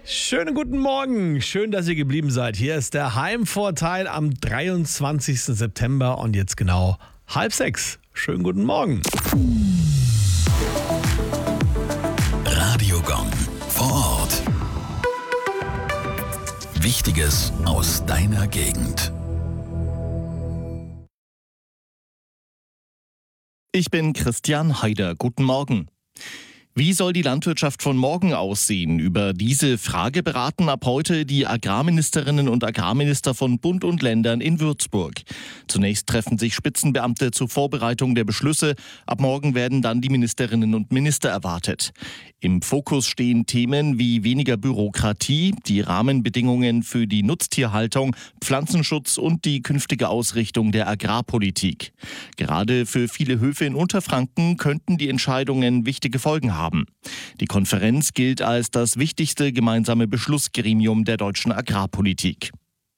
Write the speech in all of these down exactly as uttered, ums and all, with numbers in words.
Schönen guten Morgen. Schön, dass ihr geblieben seid. Hier ist der Heimvorteil am dreiundzwanzigsten September und jetzt genau halb sechs. Schönen guten Morgen. Radiogong vor Ort. Wichtiges aus deiner Gegend. Ich bin Christian Haider. Guten Morgen. Wie soll die Landwirtschaft von morgen aussehen? Über diese Frage beraten ab heute die Agrarministerinnen und Agrarminister von Bund und Ländern in Würzburg. Zunächst treffen sich Spitzenbeamte zur Vorbereitung der Beschlüsse. Ab morgen werden dann die Ministerinnen und Minister erwartet. Im Fokus stehen Themen wie weniger Bürokratie, die Rahmenbedingungen für die Nutztierhaltung, Pflanzenschutz und die künftige Ausrichtung der Agrarpolitik. Gerade für viele Höfe in Unterfranken könnten die Entscheidungen wichtige Folgen haben. Die Konferenz gilt als das wichtigste gemeinsame Beschlussgremium der deutschen Agrarpolitik.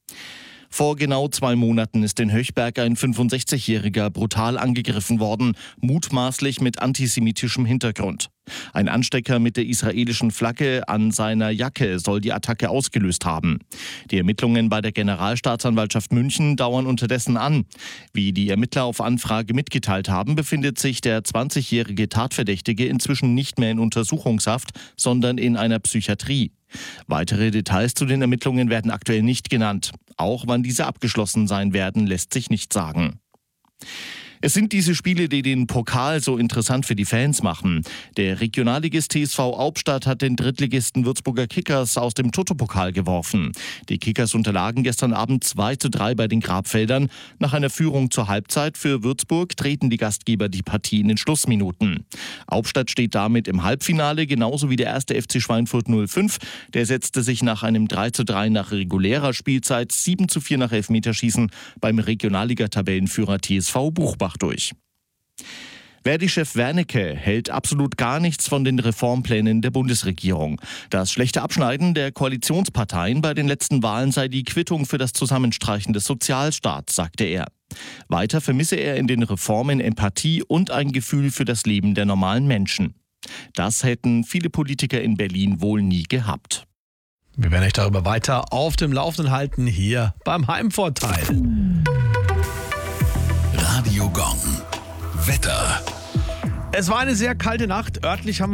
Vor genau zwei Monaten ist in Höchberg ein fünfundsechzigjähriger brutal angegriffen worden, mutmaßlich mit antisemitischem Hintergrund. Ein Anstecker mit der israelischen Flagge an seiner Jacke soll die Attacke ausgelöst haben. Die Ermittlungen bei der Generalstaatsanwaltschaft München dauern unterdessen an. Wie die Ermittler auf Anfrage mitgeteilt haben, befindet sich der zwanzigjährige Tatverdächtige inzwischen nicht mehr in Untersuchungshaft, sondern in einer Psychiatrie. Weitere Details zu den Ermittlungen werden aktuell nicht genannt. Auch wann diese abgeschlossen sein werden, lässt sich nicht sagen. Es sind diese Spiele, die den Pokal so interessant für die Fans machen. Der Regionalligist T S V Albstadt hat den Drittligisten Würzburger Kickers aus dem Toto-Pokal geworfen. Die Kickers unterlagen gestern Abend zwei zu drei bei den Grabfeldern. Nach einer Führung zur Halbzeit für Würzburg treten die Gastgeber die Partie in den Schlussminuten. Albstadt steht damit im Halbfinale, genauso wie der erste F C Schweinfurt null fünf. Der setzte sich nach einem drei zu drei nach regulärer Spielzeit, sieben zu vier nach Elfmeterschießen beim Regionalliga-Tabellenführer T S V Buchbach durch. Verdi-Chef Wernicke hält absolut gar nichts von den Reformplänen der Bundesregierung. Das schlechte Abschneiden der Koalitionsparteien bei den letzten Wahlen sei die Quittung für das Zusammenstreichen des Sozialstaats, sagte er. Weiter vermisse er in den Reformen Empathie und ein Gefühl für das Leben der normalen Menschen. Das hätten viele Politiker in Berlin wohl nie gehabt. Wir werden euch darüber weiter auf dem Laufenden halten, hier beim Heimvorteil. Radiogong. Wetter. Es war eine sehr kalte Nacht. Örtlich haben wir